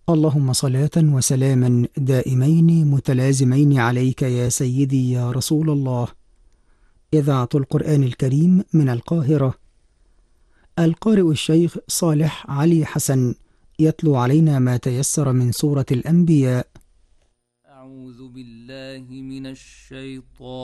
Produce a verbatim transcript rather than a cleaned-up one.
اللهم صلاة وسلاما دائمين متلازمين عليك يا سيدي يا رسول الله. إذاعة القرآن الكريم من القاهرة، القارئ الشيخ صالح علي حسن يتلو علينا ما تيسر من سورة الأنبياء. أعوذ بالله من الشيطان